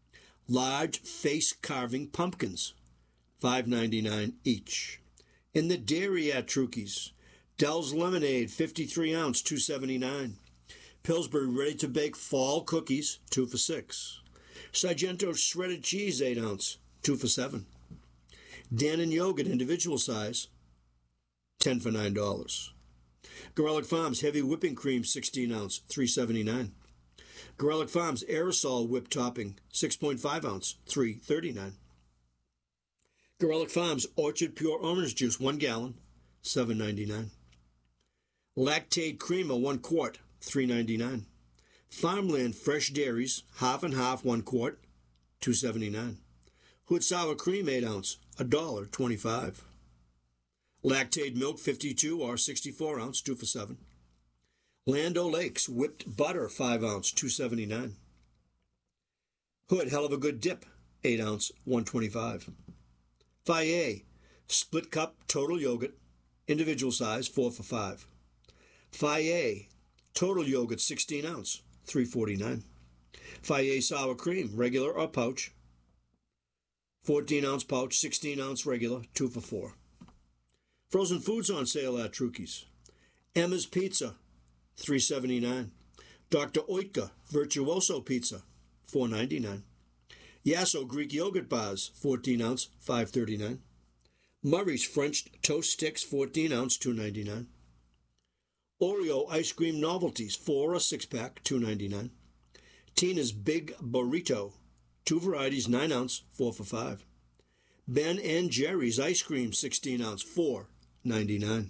large face carving pumpkins, five ninety-nine each. In the dairy at Trukey's, Dell's Lemonade, fifty-three ounce, two seventy-nine. Pillsbury ready-to-bake fall cookies, two for six. Sargento shredded cheese, eight ounce, two for seven. Dannon yogurt, individual size, ten for nine dollars. Garlic Farms heavy whipping cream, sixteen ounce, three seventy-nine. Garlic Farms aerosol whipped topping, six point five ounce, three thirty-nine. Garlic Farms Orchard Pure Orange Juice, one gallon, seven ninety-nine. Lactaid Creamer, one quart, three ninety-nine. Farmland Fresh Dairies, half and half, one quart, two seventy-nine. Hood Sour Cream, eight ounce, one dollar twenty-five. Lactaid Milk, fifty-two or sixty-four ounce, two for seven. Land O'Lakes Whipped Butter, five ounce, two seventy-nine. Hood Hell of a Good Dip, eight ounce, one twenty-five. Fayet Split Cup Total Yogurt, individual size, four for five. Fayet Total Yogurt, sixteen ounce, three forty-nine. Fayet Sour Cream, regular or pouch, fourteen ounce pouch, sixteen ounce regular, two for four. Frozen foods on sale at Trukey's. Emma's Pizza, three seventy-nine. Doctor Oetker Virtuoso Pizza, four ninety-nine. Yasso Greek Yogurt Bars, fourteen ounce, five thirty-nine. Murray's French Toast Sticks, fourteen ounce, two ninety-nine. Oreo Ice Cream Novelties, four or six pack, two ninety-nine. Tina's Big Burrito, two varieties, nine ounce, four for five. Ben and Jerry's Ice Cream, sixteen ounce, four ninety-nine.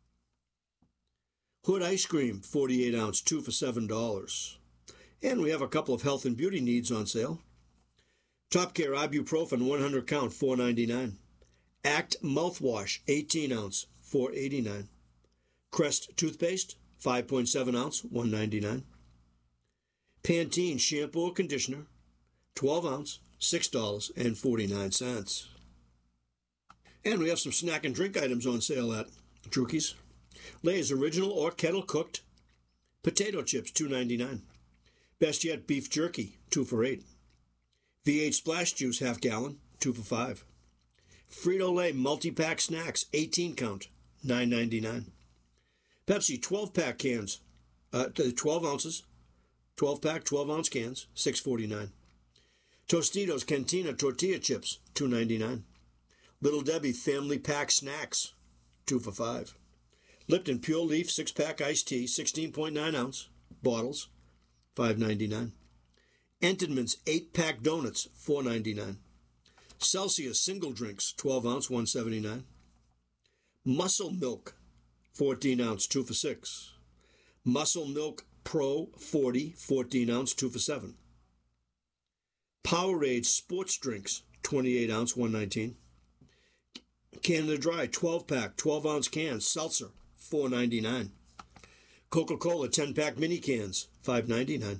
Hood Ice Cream, forty-eight ounce, two for seven dollars. And we have a couple of health and beauty needs on sale. Top Care Ibuprofen, one hundred count, four ninety-nine. Act Mouthwash, eighteen ounce, four eighty-nine. Crest Toothpaste, five point seven ounce, one ninety-nine. Pantene Shampoo or Conditioner, twelve ounce, six dollars and forty-nine cents. And we have some snack and drink items on sale at Trukey's. Lay's Original or Kettle Cooked Potato Chips, two ninety-nine. Best Yet Beef Jerky, two for eight. V eight Splash Juice, half gallon, two for five. Frito-Lay Multi-Pack Snacks, eighteen count, nine ninety-nine. Pepsi twelve-pack cans, uh, twelve ounces, twelve-pack, twelve-ounce cans, six forty-nine. Tostitos Cantina Tortilla Chips, two ninety-nine. Little Debbie Family Pack Snacks, two for five. Lipton Pure Leaf six-pack iced tea, sixteen point nine ounce, bottles, five ninety-nine. Entenmann's eight-pack donuts, four ninety-nine. Celsius single drinks, twelve ounce, one seventy-nine. Muscle Milk, fourteen ounce, two for six. Muscle Milk Pro forty, fourteen ounce, two for seven. Powerade Sports Drinks, twenty-eight ounce, one nineteen. Canada Dry twelve-pack, twelve ounce cans, seltzer, four ninety-nine. Coca-Cola ten-pack mini cans, five ninety-nine.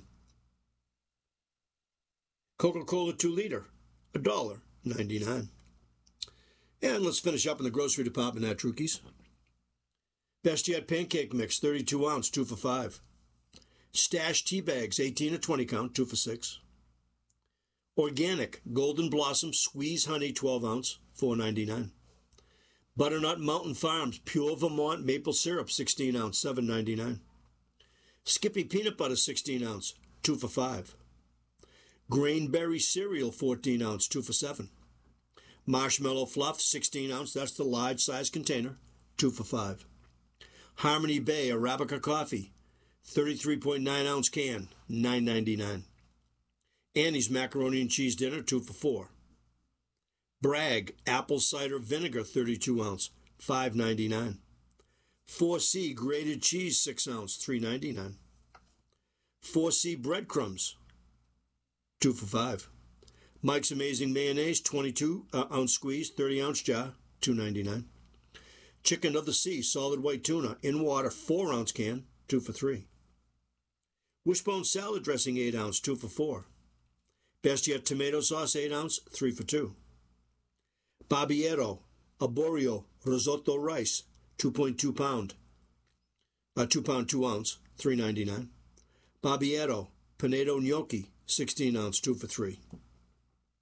Coca-Cola two liter, one dollar ninety-nine. And let's finish up in the grocery department at Trukey's. Best Yet Pancake Mix, thirty-two ounce, two for five. Stash Tea Bags, eighteen or twenty count, two for six. Organic Golden Blossom Squeeze Honey, twelve ounce, four ninety-nine. Butternut Mountain Farms Pure Vermont Maple Syrup, sixteen ounce, seven ninety-nine. Skippy Peanut Butter, sixteen ounce, two for five. Grainberry Cereal, fourteen ounce, two for seven. Marshmallow Fluff, sixteen ounce, that's the large size container, two for five. Harmony Bay Arabica Coffee, thirty-three point nine ounce can, nine ninety-nine. Annie's Macaroni and Cheese Dinner, two for four. Bragg Apple Cider Vinegar, thirty-two ounce, five ninety-nine. four C Grated Cheese, six ounce, three ninety-nine. four C Breadcrumbs, two for five. Mike's Amazing Mayonnaise, twenty-two ounce squeeze, thirty ounce jar, two ninety-nine. Chicken of the Sea Solid White Tuna in water, four ounce can, two for three. Wishbone Salad Dressing, eight ounce, two for four. Best Yet Tomato Sauce, eight ounce, three for two. Barbiero Arborio Risotto Rice, two point two pound, uh, two pound, two ounce, three ninety-nine. Barbiero Pinedo Gnocchi, sixteen ounce, two for three.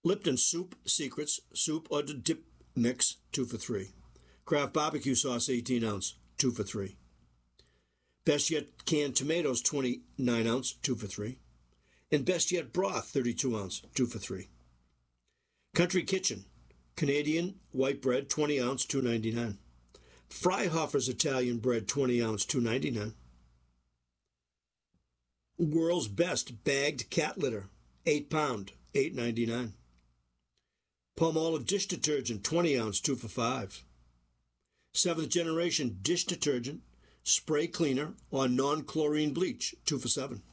Lipton Soup Secrets, soup or dip mix, two for three. Kraft barbecue sauce, eighteen ounce, two for three. Best Yet canned tomatoes, twenty-nine ounce, two for three. And Best Yet broth, thirty-two ounce, two for three. Country Kitchen, Canadian white bread, twenty ounce, two ninety-nine. Freihofer's Italian bread, twenty ounce, two ninety-nine. World's Best bagged cat litter, eight pound, eight ninety-nine. Palmolive dish detergent, twenty ounce, two for five. Seventh generation dish detergent, spray cleaner or non-chlorine bleach, two for seven.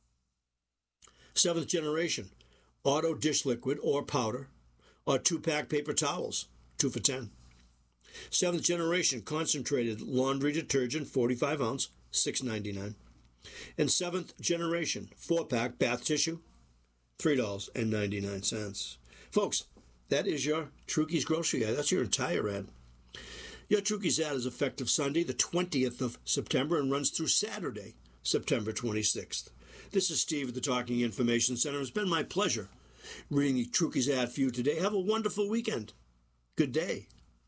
Seventh generation auto dish liquid or powder or two-pack paper towels, two for ten. Seventh generation concentrated laundry detergent, forty-five ounce, six ninety-nine. And seventh generation four-pack bath tissue, three dollars and ninety-nine cents. Folks, that is your Trukey's grocery ad. That's your entire ad. Your Trukey's ad is effective Sunday, the twentieth of September, and runs through Saturday, September twenty-sixth. This is Steve at the Talking Information Center. It's been my pleasure reading the Trukey's ad for you today. Have a wonderful weekend. Good day.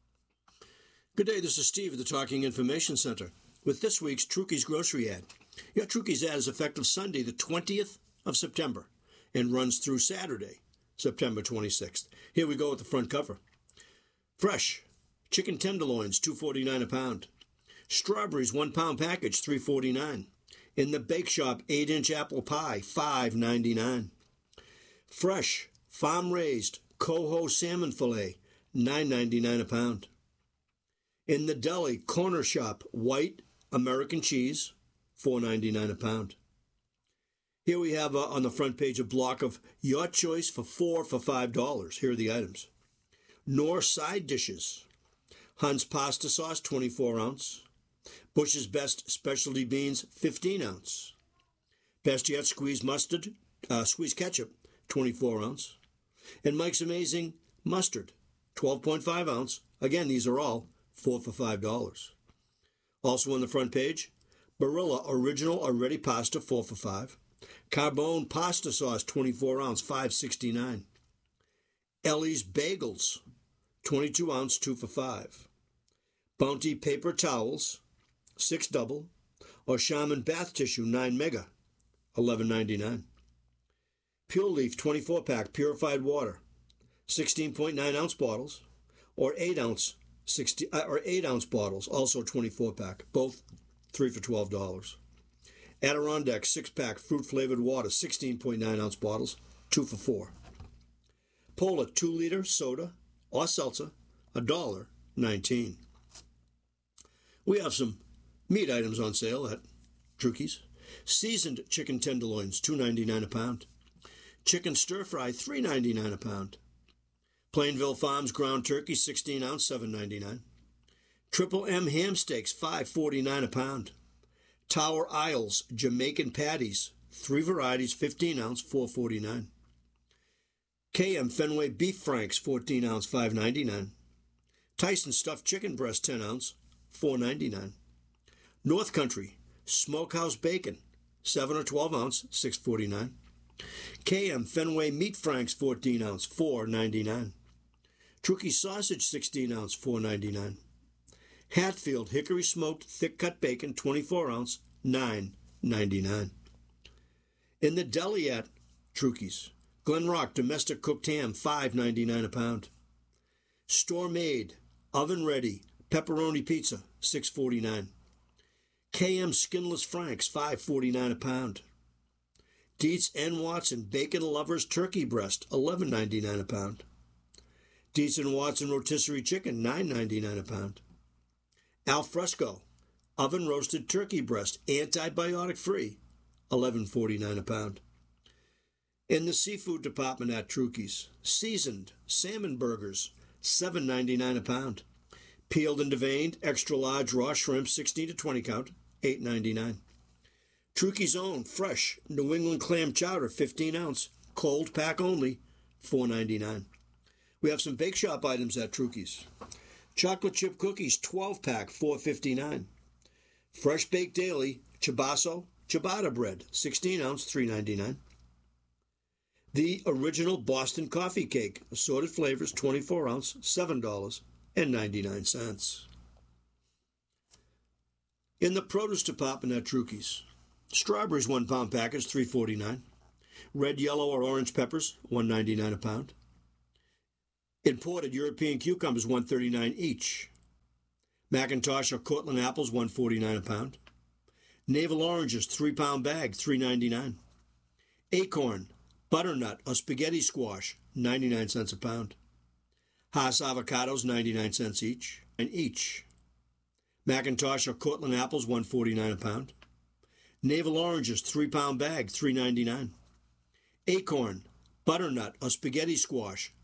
Good day, this is Steve at the Talking Information Center with this week's Trukey's grocery ad. Your Trukey's ad is effective Sunday, the twentieth of September, and runs through Saturday, September twenty-sixth. Here we go with the front cover. Fresh chicken tenderloins, two forty-nine a pound. Strawberries, one pound package, three forty-nine. In the Bake Shop, eight inch apple pie, five ninety-nine. Fresh farm-raised coho salmon fillet, nine ninety-nine a pound. In the Deli Corner Shop, white American cheese, four ninety-nine a pound. Here we have uh, on the front page a block of your choice for four for five dollars. Here are the items. Knorr side dishes. Hunt's pasta sauce, twenty-four ounce. Bush's Best specialty beans, fifteen ounce. Best Yet squeezed mustard, uh, squeezed ketchup, twenty-four ounce. And Mike's Amazing mustard, twelve point five ounce. Again, these are all four for five dollars. Also on the front page, Barilla Original or Ready Pasta, four for five. Carbone pasta sauce, twenty-four ounce, five sixty-nine. Ellie's Bagels, twenty-two ounce, two for five. Bounty paper towels, six double, or Charmin bath tissue, nine mega, eleven ninety-nine. Pure Leaf twenty-four pack purified water, sixteen point nine ounce bottles, or eight ounce sixty uh, or eight ounce bottles, also twenty-four pack, both three for twelve dollars. Adirondack six pack fruit flavored water, sixteen point nine ounce bottles, two for four. Polar two liter soda or seltzer, a dollar nineteen. We have some meat items on sale at Trukey's. Seasoned chicken tenderloins, two ninety-nine a pound. Chicken stir fry, three ninety-nine a pound. Plainville Farms ground turkey, sixteen ounce, seven ninety-nine. Triple M ham steaks, five forty-nine a pound. Tower Isles Jamaican patties, three varieties, fifteen ounce, four forty-nine. K M Fenway beef franks, fourteen ounce, five ninety-nine. Tyson stuffed chicken breast, ten ounce, four ninety-nine. North Country smokehouse bacon, seven or twelve ounce, six forty-nine. K M Fenway meat franks, fourteen ounce, four ninety-nine. Trukey sausage, sixteen ounce, four ninety-nine. Hatfield hickory smoked thick cut bacon, twenty-four ounce, nine ninety-nine. In the deli at Trukey's, Glen Rock domestic cooked ham, five ninety-nine a pound. Store made oven ready pepperoni pizza, six forty-nine. K M skinless franks, five forty-nine a pound. Dietz and Watson bacon lovers turkey breast, eleven ninety-nine a pound. Dietz and Watson rotisserie chicken, nine ninety-nine a pound. Al Fresco oven roasted turkey breast, antibiotic free, eleven forty-nine a pound. In the seafood department at Trukey's, seasoned salmon burgers, seven ninety-nine a pound. Peeled and deveined extra large raw shrimp, sixteen to twenty count, eight ninety-nine. Trukey's own fresh New England clam chowder, fifteen ounce, cold pack only, four ninety-nine. We have some bake shop items at Trukey's. Chocolate chip cookies, twelve pack, four fifty-nine. Fresh baked daily Ciabasso ciabatta bread, sixteen ounce, three ninety-nine. The original Boston coffee cake, assorted flavors, twenty-four ounce, seven dollars and ninety-nine cents. In the produce department at Trukey's, strawberries one pound package, three forty-nine. Red, yellow, or orange peppers, one ninety-nine a pound. Imported European cucumbers, one thirty-nine each. Macintosh or Cortland apples, one forty-nine a pound. Navel oranges, three pound bag, three ninety-nine. Acorn, butternut, or spaghetti squash, ninety-nine cents a pound. Haas avocados, ninety-nine cents each, and each. Macintosh or Cortland apples, one forty-nine a pound. Navel oranges, three pound bag, three ninety-nine. Acorn, butternut, or spaghetti squash,